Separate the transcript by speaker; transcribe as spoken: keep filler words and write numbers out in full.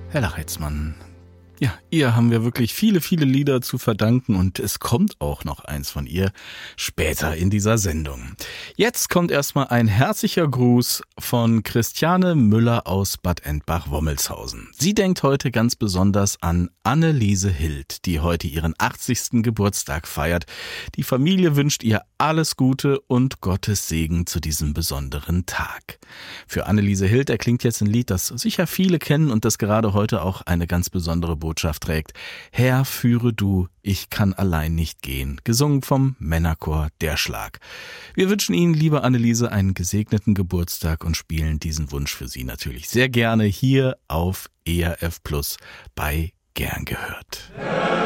Speaker 1: Herr Lachheitsmann, ja, ihr haben wir wirklich viele, viele Lieder zu verdanken und es kommt auch noch eins von ihr später in dieser Sendung. Jetzt kommt erstmal ein herzlicher Gruß von Christiane Müller aus Bad Endbach-Wommelshausen. Sie denkt heute ganz besonders an Anneliese Hild, die heute ihren achtzigsten Geburtstag feiert. Die Familie wünscht ihr alles Gute und Gottes Segen zu diesem besonderen Tag. Für Anneliese Hild erklingt jetzt ein Lied, das sicher viele kennen und das gerade heute auch eine ganz besondere Botschaft trägt. Herr, führe du, ich kann allein nicht gehen. Gesungen vom Männerchor Der Schlag. Wir wünschen Ihnen, liebe Anneliese, einen gesegneten Geburtstag und spielen diesen Wunsch für Sie natürlich sehr gerne hier auf E R F Plus bei Gern gehört.